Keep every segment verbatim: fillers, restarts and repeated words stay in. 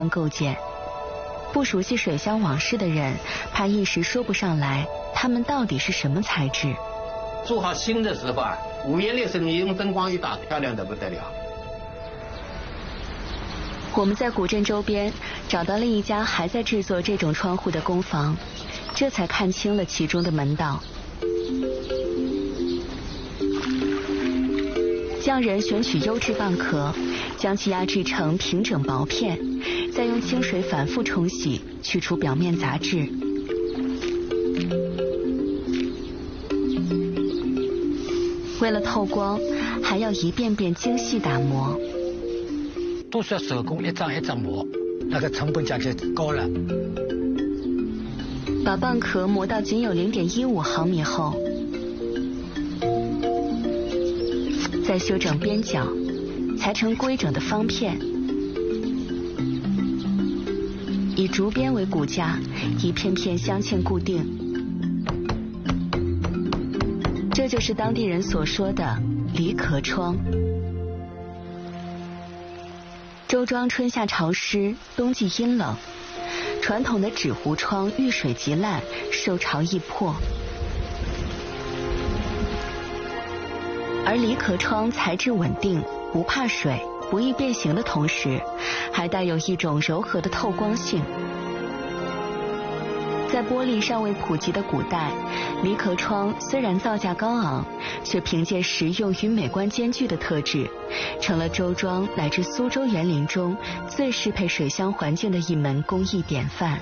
构件。不熟悉水乡往事的人，怕一时说不上来，它们到底是什么材质？ 做好新的时候啊，五颜六色，你用灯光一打，漂亮的不得了。 我们在古镇周边找到了一家还在制作这种窗户的工坊，这才看清了其中的门道。匠人选取优质蚌壳，将其压制成平整薄片，再用清水反复冲洗，去除表面杂质。为了透光，还要一遍遍精细打磨。 都是要手工一张一张磨，那个成本价就高了。 把蚌壳磨到仅有零点一五毫米厚，再修整边角，裁成规整的方片。以竹编为骨架，一片片镶嵌固定。这就是当地人所说的离壳窗。周庄春夏潮湿，冬季阴冷，传统的纸糊窗遇水即烂，受潮易破。而离壳窗材质稳定，不怕水，不易变形的同时，还带有一种柔和的透光性。在玻璃尚未普及的古代，离壳窗虽然造价高昂，却凭借实用与美观兼具的特质，成了周庄乃至苏州园林中最适配水乡环境的一门工艺典范。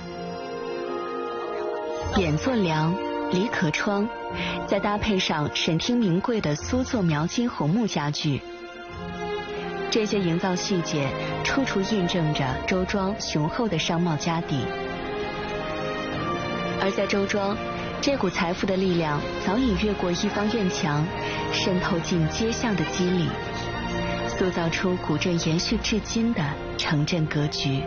扁做梁、离壳窗，再搭配上沈厅名贵的苏作描金红木家具，这些营造细节处处印证着周庄雄厚的商贸家底。而在周庄，这股财富的力量早已越过一方院墙，渗透进街巷的肌理，塑造出古镇延续至今的城镇格局。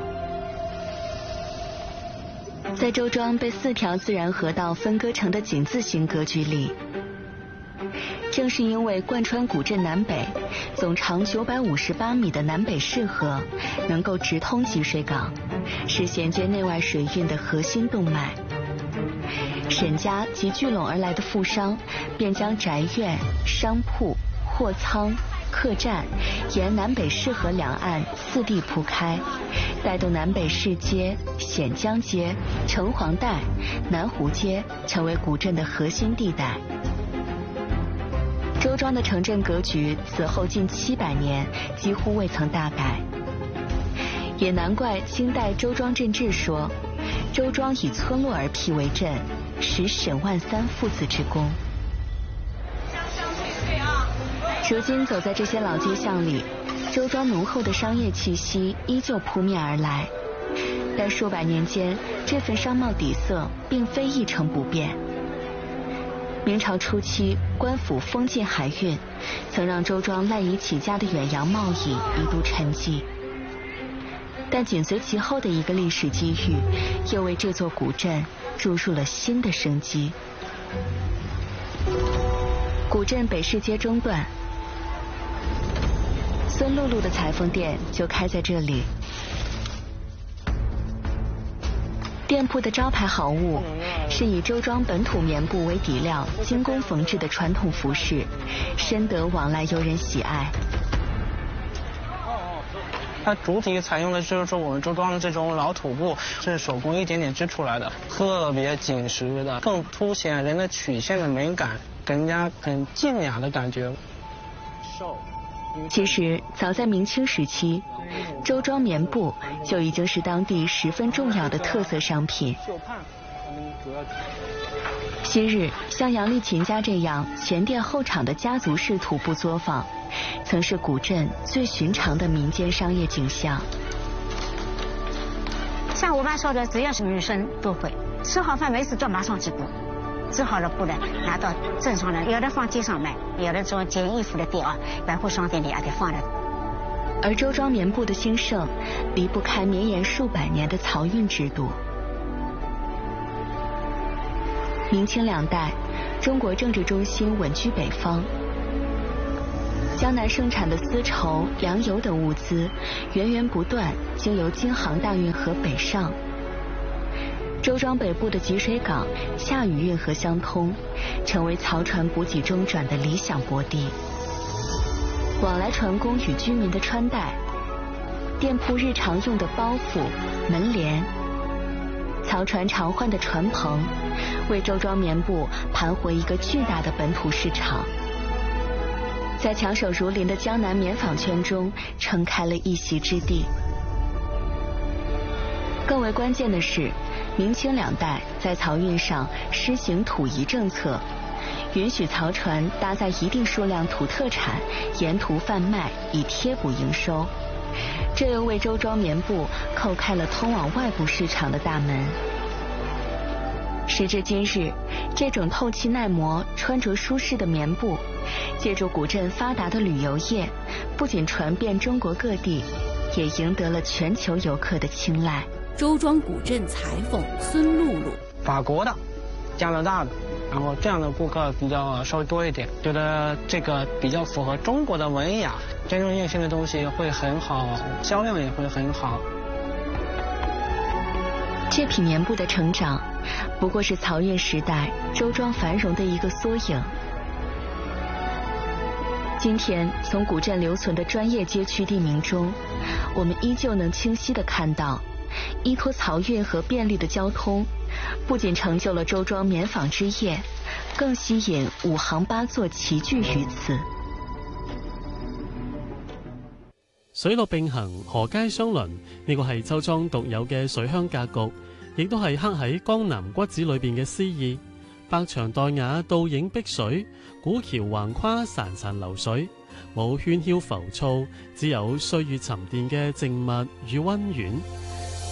在周庄被四条自然河道分割成的井字形格局里，正是因为贯穿古镇南北，总长九百五十八米的南北市河能够直通积水港，是衔接内外水运的核心动脉。沈家及聚拢而来的富商，便将宅院、商铺、货仓、客栈沿南北市河两岸四地铺开，带动南北市街、显江街、城隍带、南湖街成为古镇的核心地带。周庄的城镇格局此后近七百年几乎未曾大改，也难怪清代周庄镇志说，周庄以村落而辟为镇，实沈万三父子之功。如今走在这些老街巷里，周庄浓厚的商业气息依旧扑面而来，但数百年间，这份商贸底色并非一成不变。明朝初期，官府封禁海运，曾让周庄赖以起家的远洋贸易一度沉寂。但紧随其后的一个历史机遇，又为这座古镇注入了新的生机。古镇北市街中段，孙露露的裁缝店就开在这里。店铺的招牌好物是以周庄本土棉布为底料精工缝制的传统服饰，深得往来游人喜爱。 它主体采用的就是说我们周庄的这种老土布，是手工一点点织出来的，特别紧实的，更凸显人的曲线的美感，给人家很静雅的感觉。 其实早在明清时期，周庄棉布就已经是当地十分重要的特色商品。昔日像杨丽琴家这样前店后厂的家族式土布作坊，曾是古镇最寻常的民间商业景象。 像我妈说的，只要是女生都会吃好饭没事做，马上去布，织好了布呢拿到镇上来，有的放街上卖，有的做捡衣服的店啊，百货商店里也得放着。 而周庄棉布的兴盛，离不开绵延数百年的漕运制度。明清两代，中国政治中心稳居北方。 江南盛产的丝绸、粮油等物资源源不断经由京杭大运河北上。周庄北部的集水港夏禹运河相通，成为漕船补给中转的理想泊地。往来船工与居民的穿戴，店铺日常用的包袱、门帘，漕船常换的船棚，为周庄棉布盘活一个巨大的本土市场，在强手如林的江南棉纺圈中撑开了一席之地。更为关键的是，明清两代在漕运上施行土夷政策，允许漕船搭载一定数量土特产沿途贩卖，以贴补营收。这又为周庄棉布叩开了通往外部市场的大门。时至今日，这种透气耐磨、穿着舒适的棉布，借助古镇发达的旅游业，不仅传遍中国各地，也赢得了全球游客的青睐。 周庄古镇裁缝孙露露， 法国的、加拿大的，然后这样的顾客比较稍微多一点，觉得这个比较符合中国的文雅，真正用心的东西会很好，销量也会很好。 这匹棉布的成长，不过是漕运时代周庄繁荣的一个缩影。今天，从古镇留存的专业街区地名中，我们依旧能清晰地看到，依托漕运和便利的交通，不仅成就了周庄棉纺之业，更吸引五行八作齐聚于此。 水陸並行，河街相鄰，呢個係周莊獨有嘅水鄉格局，亦都係刻喺江南骨子裏邊嘅詩意。百牆黛瓦，倒影碧水，古橋橫跨潺潺流水，冇喧囂浮躁，只有歲月沉澱嘅靜謐與溫婉。